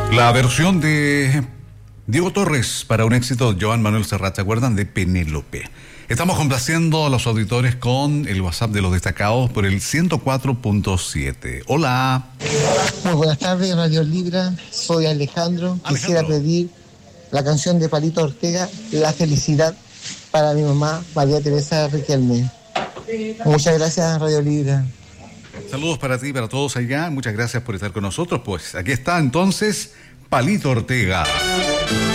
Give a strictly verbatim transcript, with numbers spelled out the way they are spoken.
La versión de Diego Torres para un éxito de Joan Manuel Serrat, ¿se acuerdan? De Penélope. Estamos complaciendo a los auditores con el WhatsApp de los destacados por el ciento cuatro punto siete. Hola. Muy buenas tardes, Radio Libra. Soy Alejandro. Alejandro. Quisiera pedir la canción de Palito Ortega, La Felicidad, para mi mamá, María Teresa Riquelme. Muchas gracias, Radio Libra. Saludos para ti y para todos allá. Muchas gracias por estar con nosotros. Pues aquí está entonces Palito Ortega.